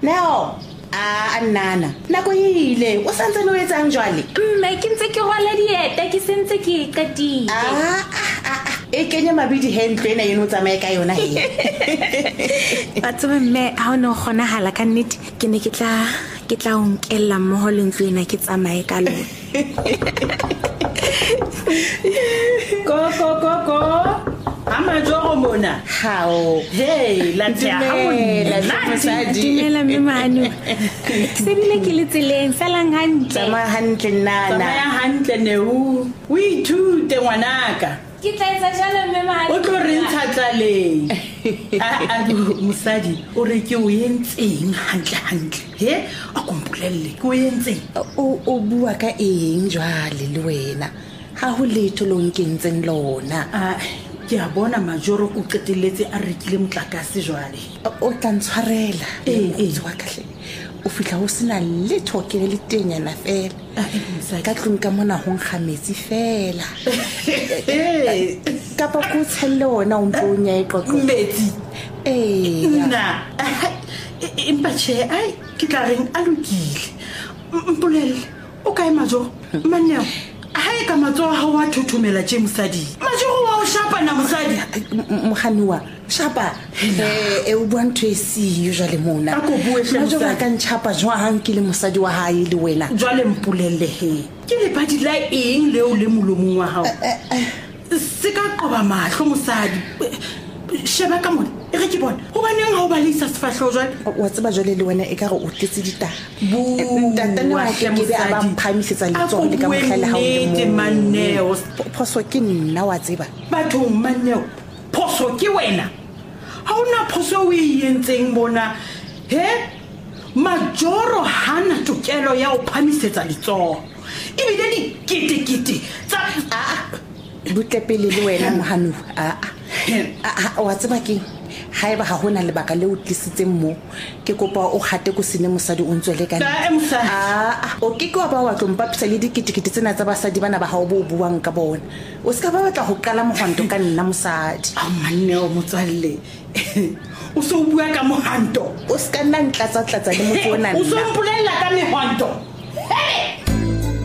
Neo nana nako ile o santse no etsang jwale mme ke ntse ke rwala dieta ke sentse ke qetile e kenya mabidi handle ena yeno tsamaye ka yona he batho mme ha o no gona hala ka nnete ke ne ke tla o nkella mmoho le ntlo ena ke tsamaye ka lona Go Amajoro mona. Hao. Hey, la Dumela mme Manu. Se bile ke le tseleng felang hantle. Tsamaya hantle nana. Tsamaya hantle ne o ithute ngwanaka. Ke tla etsa jalo mme Manu. O tlo re ntshatlaleng. Musadi o re ke o yentseng hantle. He, a kompolelle ke o yentseng. O bua ka eng jwale le wena? Ha ho letho lo nkentseng lona. Ke a bona Majoro o qetelletse a rekile motlakase jwale. O tla ntshwarela tswa kahle o fihla ho sena letho ke le tenyana fela ka tlung ka mona ho nkga metsi fela ka pa go tshelle ona o ntlonya iqoqo metsi na impa che ai ke tla reng a lokile mpolelle o kae Majoro maneo hai ka matso ha wa thuthumela tje mosadi Majoro wa o shapa na mosadi mohanuwa shapa o bua ntho e si usually mona Majoro ka nchapa jwang ke le mosadi wa hae le wena jwale mpolelle he ke le badi la eng leo le molomong wa hao se ka qoba mahlo mosadi sheba ka mona e re ke bona ho baneng ha o ba lisa sefahlo jwale wa tseba jwale le wena e ka re o tletse dita ntatane wa ke be a ba mphamisetsa letsoho le ka mohlala ha o le Maneo phoso ke nna wa tseba batho Maneo phoso ke wena ha ona phoso o e yentseng bona he Majoro hana tokelo ya o phamisetsa letsoho ebile di kete tsa butlepele le wena mohanu wa tseba ke haeba ha hona lebaka le o tlisitseng mo ke kopa o gate go sene mosadi o ntswele ka o ke go ba wa tlompapisa le dikitikiti tsena tsa basadi bana ba ha o buang ka bona o ska ba batla go qala mohanto ka nna mosadi Maneo motswalle o so bua ka mohanto o ska nna ntlatsa le motho ona o so mpolella ka mehanto